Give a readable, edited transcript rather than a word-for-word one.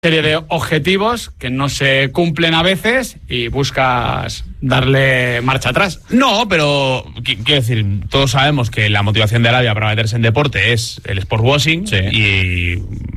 serie de objetivos que no se cumplen a veces y buscas darle marcha atrás. No, pero quiero decir, todos sabemos que la motivación de Arabia para meterse en deporte es el sportswashing, y